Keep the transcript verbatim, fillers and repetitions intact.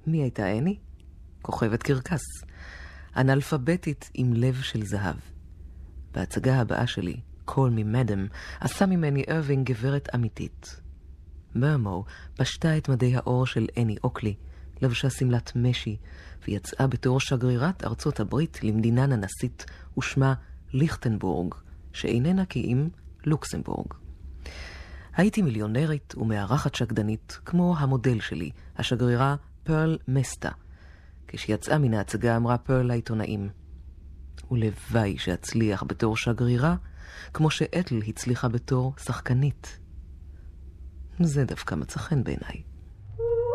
מי הייתה אני? כוכבת קרקס. אנאלפביתית עם לב של זהב. בהצגה הבאה שלי, Call Me Madam, עשה ממני ארווינג גברת אמיתית. מרמו פשטה את מדי האור של אני אוקלי, לבשה סמלת משי, ויצאה בתור שגרירת ארצות הברית למדינה ננסית, ושמה ליכטנבורג, שאיננה כי אם לוקסמבורג. הייתי מיליונרית ומארחת שקדנית, כמו המודל שלי, השגרירה פרל מסטה. כשיצאה מן ההצגה אמרה פרל לעיתונאים, ולוואי שהצליח בתור שגרירה, כמו שאתל הצליחה בתור שחקנית. זה דווקא מצא חן בעיניי.